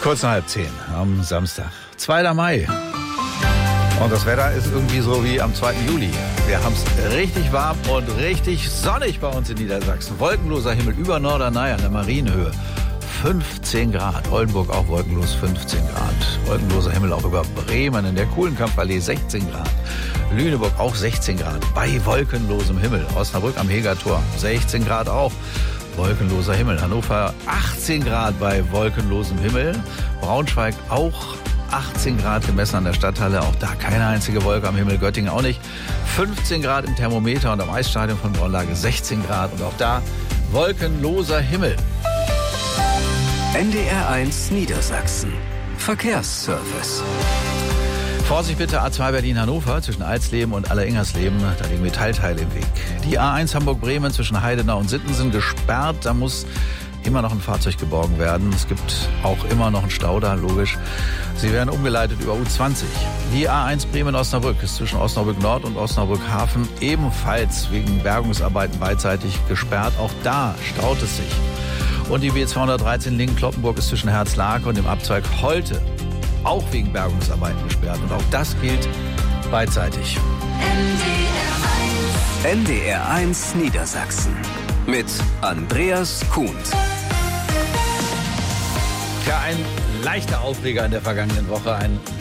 Kurz nach 9:30 am Samstag, 2. Mai. Und das Wetter ist irgendwie so wie am 2. Juli. Wir haben es richtig warm und richtig sonnig bei uns in Niedersachsen. Wolkenloser Himmel über Norderney an der Marienhöhe. 15 Grad. Oldenburg auch wolkenlos, 15 Grad. Wolkenloser Himmel auch über Bremen in der Kuhlenkampfallee, 16 Grad. Lüneburg auch 16 Grad bei wolkenlosem Himmel. Osnabrück am Hegertor, 16 Grad auch. Wolkenloser Himmel. Hannover 18 Grad bei wolkenlosem Himmel. Braunschweig auch 18 Grad gemessen an der Stadthalle. Auch da keine einzige Wolke am Himmel. Göttingen auch nicht. 15 Grad im Thermometer und am Eisstadion von Braunlage 16 Grad. Und auch da wolkenloser Himmel. NDR 1 Niedersachsen. Verkehrsservice. Vorsicht bitte, A2 Berlin-Hannover zwischen Alsleben und Alleringersleben, da liegen Metallteile im Weg. Die A1 Hamburg-Bremen zwischen Heidenau und Sitten sind gesperrt, da muss immer noch ein Fahrzeug geborgen werden. Es gibt auch immer noch einen Stau da, logisch. Sie werden umgeleitet über U20. Die A1 Bremen-Osnabrück ist zwischen Osnabrück-Nord und Osnabrück-Hafen ebenfalls wegen Bergungsarbeiten beidseitig gesperrt. Auch da staut es sich. Und die B213 Lingen-Cloppenburg ist zwischen Herzlake und dem Abzweig Holte auch wegen Bergungsarbeiten gesperrt. Und auch das gilt beidseitig. NDR 1 Niedersachsen mit Andreas Kuhn. Ja, ein leichter Aufreger in der vergangenen Woche,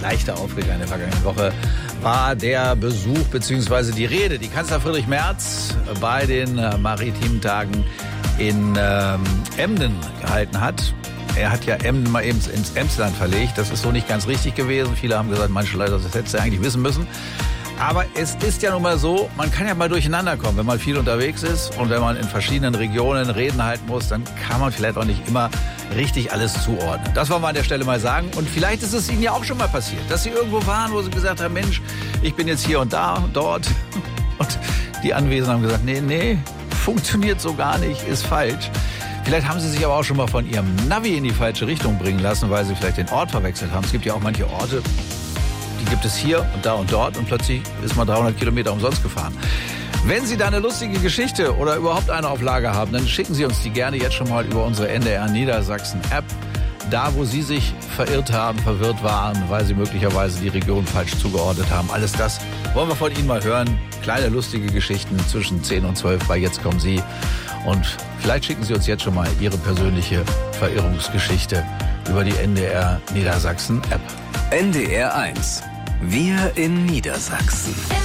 war der Besuch bzw. die Rede, die Kanzler Friedrich Merz bei den maritimen Tagen in Emden gehalten hat. Er hat ja Emden mal eben ins Emsland verlegt. Das ist so nicht ganz richtig gewesen. Viele haben gesagt, manche Leute, das hättest du eigentlich wissen müssen. Aber es ist ja nun mal so, man kann ja mal durcheinander kommen, wenn man viel unterwegs ist und wenn man in verschiedenen Regionen Reden halten muss, dann kann man vielleicht auch nicht immer richtig alles zuordnen. Das wollen wir an der Stelle mal sagen. Und vielleicht ist es Ihnen ja auch schon mal passiert, dass Sie irgendwo waren, wo Sie gesagt haben, Mensch, ich bin jetzt hier und da und dort. Und die Anwesenden haben gesagt, nee, funktioniert so gar nicht, ist falsch. Vielleicht haben Sie sich aber auch schon mal von Ihrem Navi in die falsche Richtung bringen lassen, weil Sie vielleicht den Ort verwechselt haben. Es gibt ja auch manche Orte, die gibt es hier und dort und plötzlich ist man 300 Kilometer umsonst gefahren. Wenn Sie da eine lustige Geschichte oder überhaupt eine auf Lager haben, dann schicken Sie uns die gerne jetzt schon mal über unsere NDR Niedersachsen App. Da, wo Sie sich verirrt haben, verwirrt waren, weil Sie möglicherweise die Region falsch zugeordnet haben. Alles das wollen wir von Ihnen mal hören. Kleine lustige Geschichten zwischen 10 und 12 bei Jetzt kommen Sie. Und vielleicht schicken Sie uns jetzt schon mal Ihre persönliche Verirrungsgeschichte über die NDR Niedersachsen App. NDR 1. Wir in Niedersachsen.